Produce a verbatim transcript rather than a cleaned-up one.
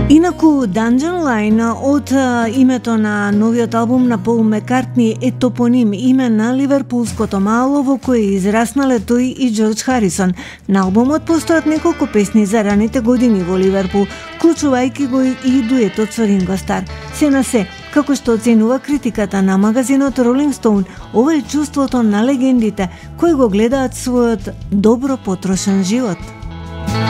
Инаку Dungeon Line од името на новиот албум на Пол Маккартни е топоним име на ливерпулското мало во кое израснале тој и Џорџ Харисон. На албумот постојат неколку песни за раните години во Ливерпул, вклучувајќи го и дуетот со Ринго Стар. Се на се, како што оценува критиката на магазинот Rolling Stone, ова е чувството на легендите кои го гледаат својот добро потрошен живот.